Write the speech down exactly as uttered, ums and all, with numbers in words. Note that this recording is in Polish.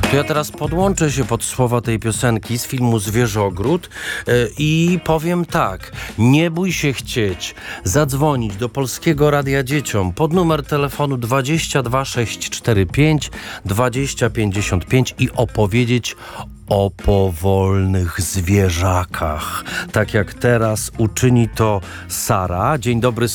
To ja teraz podłączę się pod słowa tej piosenki z filmu Zwierzogród yy, i powiem tak. Nie bój się chcieć zadzwonić do Polskiego Radia Dzieciom pod numer telefonu dwadzieścia dwa sześć cztery pięć dwadzieścia pięćdziesiąt pięć i opowiedzieć o powolnych zwierzakach. Tak jak teraz uczyni to Sara. Dzień dobry,